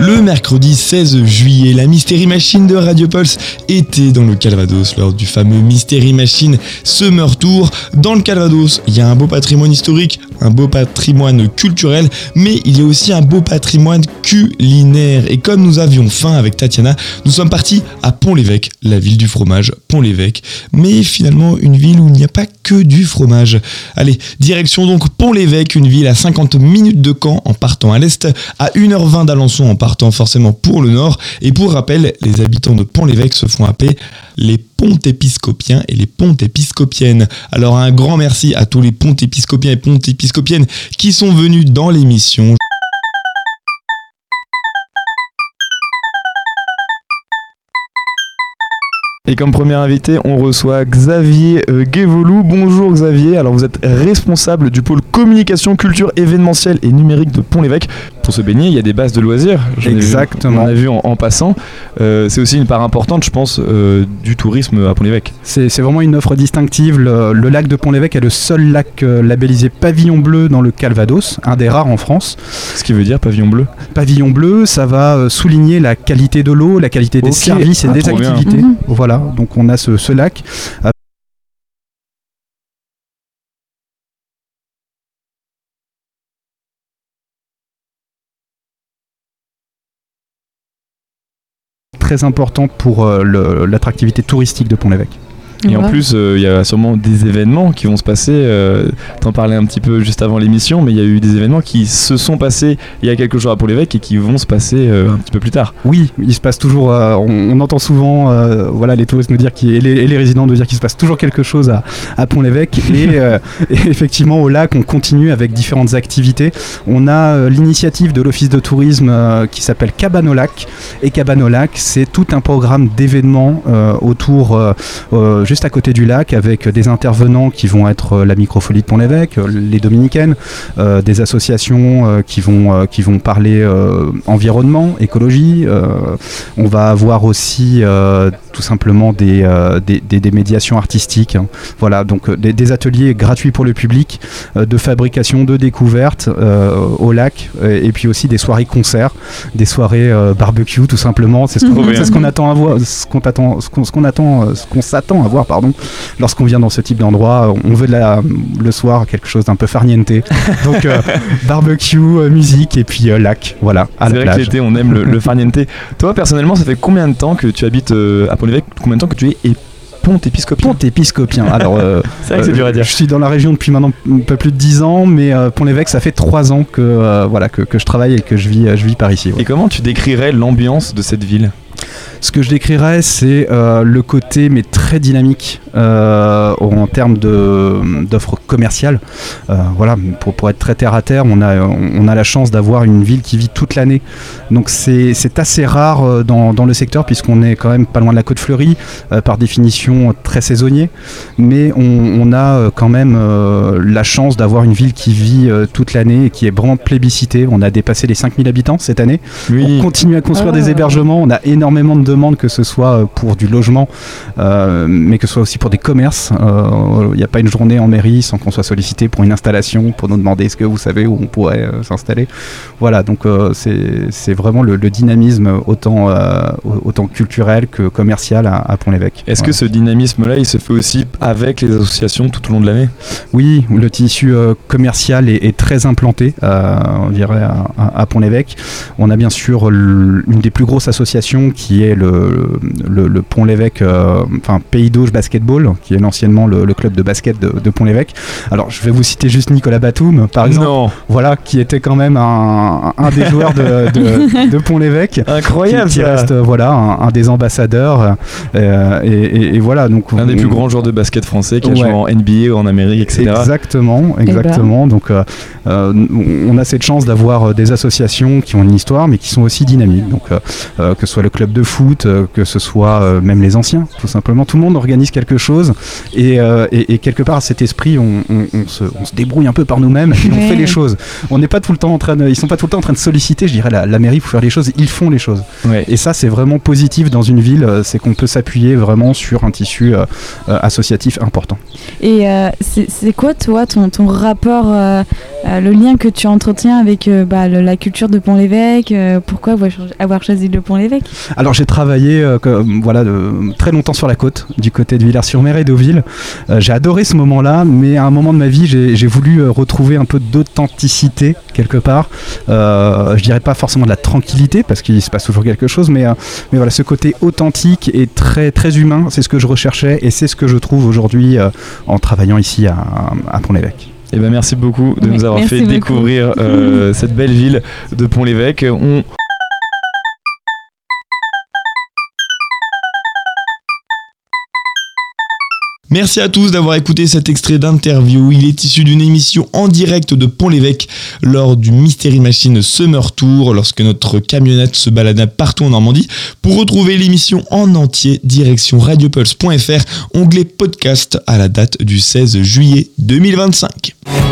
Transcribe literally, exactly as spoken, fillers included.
Le mercredi seize juillet, la Mystery Machine de Radio Pulse était dans le Calvados lors du fameux Mystery Machine Summer Tour. Dans le Calvados, il y a un beau patrimoine historique, un beau patrimoine culturel, mais il y a aussi un beau patrimoine culinaire. Et comme nous avions faim avec Tatiana, nous sommes partis à Pont-l'Évêque, la ville du fromage, Pont-l'Évêque. Mais finalement, une ville où il n'y a pas que du fromage. Allez, direction donc Pont-l'Évêque, une ville à cinquante minutes de Caen en partant à l'est, à une heure vingt d'Alençon en partant forcément pour le nord. Et pour rappel, les habitants de Pont-l'Évêque se font appeler les Pontépiscopiens et les Pontépiscopiennes. Alors un grand merci à tous les Pontépiscopiens et Pontépiscopiennes qui sont venus dans l'émission. Et comme premier invité, on reçoit Xavier euh, Guévolou. Bonjour Xavier, alors vous êtes responsable du pôle communication, culture, événementielle et numérique de Pont-l'Évêque. Pour se baigner, il y a des bases de loisirs. J'en Exactement. Vu, on en a vu en, en passant. Euh, c'est aussi une part importante, je pense, euh, du tourisme à Pont-l'Évêque. C'est, c'est vraiment une offre distinctive. Le, le lac de Pont-l'Évêque est le seul lac euh, labellisé pavillon bleu dans le Calvados, un des rares en France. Ce qui veut dire pavillon bleu. Pavillon bleu, ça va euh, souligner la qualité de l'eau, la qualité des okay. services et ah, des activités. Mmh. Voilà, donc on a ce, ce lac. Euh, très important pour euh, le, l'attractivité touristique de Pont-l'Évêque. Et ouais. En plus, il euh, y a sûrement des événements qui vont se passer. Euh, t'en parlais un petit peu juste avant l'émission, mais il y a eu des événements qui se sont passés il y a quelques jours à Pont-l'Évêque et qui vont se passer euh, un petit peu plus tard. Oui, il se passe toujours. Euh, on, on entend souvent, euh, voilà, les touristes nous dire qu'il, et, les, et les résidents nous dire qu'il se passe toujours quelque chose à, à Pont-l'Évêque. et, euh, et effectivement, au lac, on continue avec différentes activités. On a euh, l'initiative de l'office de tourisme euh, qui s'appelle Cabane au lac. Et Cabane au lac, c'est tout un programme d'événements euh, autour. Euh, euh, juste à côté du lac, avec des intervenants qui vont être euh, la Microfolie de Pont-l'Évêque, euh, les Dominicaines, euh, des associations euh, qui, vont, euh, qui vont parler euh, environnement, écologie. Euh, on va avoir aussi euh, tout simplement des, euh, des, des, des médiations artistiques. Hein. Voilà, donc euh, des, des ateliers gratuits pour le public, euh, de fabrication, de découverte euh, au lac, euh, et puis aussi des soirées concerts, des soirées euh, barbecue tout simplement. C'est ce qu'on, mmh. c'est ce qu'on attend à voir, ce qu'on attend, ce qu'on, ce qu'on attend, ce qu'on s'attend à voir, pardon, lorsqu'on vient dans ce type d'endroit. On veut de la, le soir quelque chose d'un peu farniente. Donc euh, barbecue, euh, musique et puis euh, lac, voilà, à c'est la vrai plage. Que l'été on aime le, le farniente. Toi personnellement, ça fait combien de temps que tu habites euh, à Pont-l'Évêque? Combien de temps que tu es et Pontépiscopien? Pontépiscopien. Alors, euh, c'est vrai que c'est dur à dire. Je suis dans la région depuis maintenant un peu plus de dix ans, mais euh, Pont-l'Évêque, ça fait trois ans que, euh, voilà, que, que je travaille et que je vis, je vis par ici. Ouais. Et comment tu décrirais l'ambiance de cette ville? Ce que je décrirais, c'est euh, le côté mais très dynamique euh, en termes de, d'offres commerciales. Euh, voilà, pour, pour être très terre à terre, on a, on a la chance d'avoir une ville qui vit toute l'année. Donc c'est, c'est assez rare dans, dans le secteur puisqu'on est quand même pas loin de la Côte Fleurie, euh, par définition très saisonnier. Mais on, on a quand même euh, la chance d'avoir une ville qui vit euh, toute l'année et qui est vraiment plébiscitée. On a dépassé les cinq mille habitants cette année. Oui. On continue à construire ah. des hébergements. On a énormément de demandes, que ce soit pour du logement, euh, mais que ce soit aussi pour des commerces. Il euh, n'y a pas une journée en mairie sans qu'on soit sollicité pour une installation, pour nous demander est-ce que vous savez où on pourrait euh, s'installer. Voilà, donc euh, c'est, c'est vraiment le, le dynamisme autant, euh, autant culturel que commercial à, à Pont-l'Évêque. Est-ce voilà. que ce dynamisme-là, il se fait aussi avec les associations tout au long de l'année? Oui, le tissu euh, commercial est, est très implanté, euh, on dirait, à, à, à Pont-l'Évêque. On a bien sûr l- une des plus grosses associations qui est le, le, le Pont-l'Évêque, euh, enfin Pays d'Auge Basketball, qui est anciennement le, le club de basket de, de Pont-l'Évêque. Alors je vais vous citer juste Nicolas Batum, par exemple, non. voilà, qui était quand même un, un des joueurs de, de, de Pont-l'Évêque. Incroyable, qui, qui reste voilà un, un des ambassadeurs, euh, et, et, et voilà donc un on, des plus grands joueurs de basket français qui ouais. a joué en N B A en Amérique, et cetera. Exactement, exactement. Ben. Donc euh, euh, on a cette chance d'avoir des associations qui ont une histoire, mais qui sont aussi dynamiques. Donc euh, euh, que ce soit le club de foot, euh, que ce soit euh, même les anciens, tout simplement. Tout le monde organise quelque chose, et, euh, et, et quelque part, à cet esprit, on, on, on, se, on se débrouille un peu par nous-mêmes et on fait les choses. On n'est pas tout le temps en train de, ils sont pas tout le temps en train de solliciter, je dirais, la, la mairie pour faire les choses. Ils font les choses. Ouais. Et ça, c'est vraiment positif dans une ville. C'est qu'on peut s'appuyer vraiment sur un tissu euh, euh, associatif important. Et euh, c'est, c'est quoi, toi, ton, ton rapport euh, euh, le lien que tu entretiens avec euh, bah, le, la culture de Pont-l'Évêque. Euh, pourquoi avoir choisi le Pont-l'Évêque? Alors j'ai travaillé euh, comme, voilà, de, très longtemps sur la côte, du côté de Villers-sur-Mer et Deauville. Euh, j'ai adoré ce moment-là, mais à un moment de ma vie, j'ai, j'ai voulu euh, retrouver un peu d'authenticité quelque part. Euh, je dirais pas forcément de la tranquillité, parce qu'il se passe toujours quelque chose, mais, euh, mais voilà, ce côté authentique et très, très humain, c'est ce que je recherchais et c'est ce que je trouve aujourd'hui euh, en travaillant ici à, à Pont-l'Évêque. Eh ben merci beaucoup de oui, nous avoir fait beaucoup. découvrir euh, cette belle ville de Pont-l'Évêque. On... Merci à tous d'avoir écouté cet extrait d'interview. Il est issu d'une émission en direct de Pont-l'Évêque lors du Mystery Machine Summer Tour, lorsque notre camionnette se baladait partout en Normandie. Pour retrouver l'émission en entier, direction radiopulse point f r, onglet podcast à la date du seize juillet deux mille vingt-cinq.